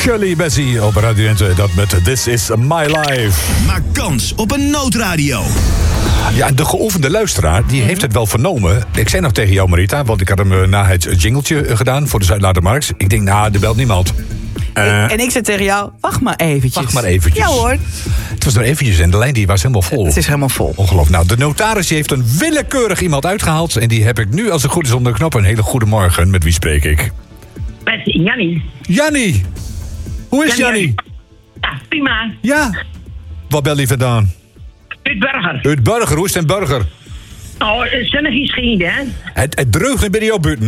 Shirley Bassey op Radio Ente. Dat met This Is My Life. Maak kans op een noodradio. Ja, de geoefende luisteraar, die heeft het wel vernomen. Ik zei nog tegen jou, Marita, want ik had hem na het jingletje gedaan voor de Zuidlaardermarkt. Ik denk, er belt niemand. En ik zei tegen jou, wacht maar eventjes. Wacht maar eventjes. Ja hoor. Het was nog eventjes en de lijn die was helemaal vol. Het is helemaal vol. Ongelooflijk. Nou, de notaris die heeft een willekeurig iemand uitgehaald. En die heb ik nu, als het goed is, onder de knop. Een hele goede morgen. Met wie spreek ik? Met Jannie. Jannie! Hoe is Jannie? Ja, prima. Ja. Waar bel je vandaan? Uit Burger. Uit Burger. Hoe is het in Burger? Oh, zonnig is geen, hè? Het dreugt bij jou buiten.